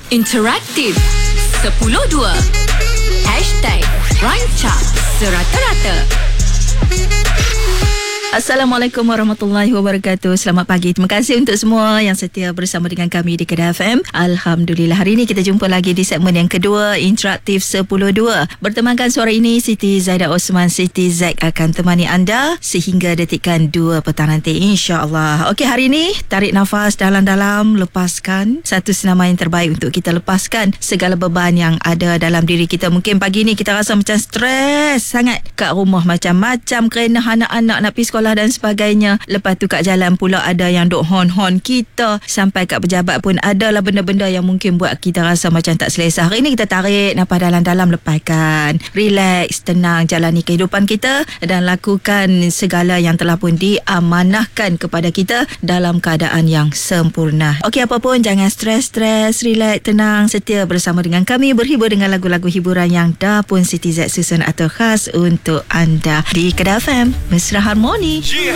Interaktif 10.2 #Rancak Serata-Rata. Assalamualaikum warahmatullahi wabarakatuh. Selamat pagi. Terima kasih untuk semua yang setia bersama dengan kami di Kedah FM. Alhamdulillah, hari ini kita jumpa lagi di segmen yang kedua, Interaktif 10.2. Bertemankan suara ini, Siti Zaidah Osman. Siti Zaid akan temani anda sehingga detikan 2 petang nanti, insya-Allah. Okey, hari ini tarik nafas dalam-dalam, lepaskan satu senaman yang terbaik untuk kita lepaskan segala beban yang ada dalam diri kita. Mungkin pagi ni kita rasa macam stres sangat kat rumah, macam-macam kerana anak-anak nak pergi sekolah dan sebagainya. Lepas tu kat jalan pula ada yang duk hon-hon kita. Sampai kat pejabat pun adalah benda-benda yang mungkin buat kita rasa macam tak selesa. Hari ni kita tarik nafas dalam-dalam, lepaskan, relax, tenang, jalani kehidupan kita dan lakukan segala yang telah pun diamanahkan kepada kita dalam keadaan yang sempurna. Okey, apa pun jangan stres, relax, tenang, setia bersama dengan kami, berhibur dengan lagu-lagu hiburan yang dah pun Siti Z susun atau khas untuk anda di Kedah FM. Mesra Harmoni. Yeah.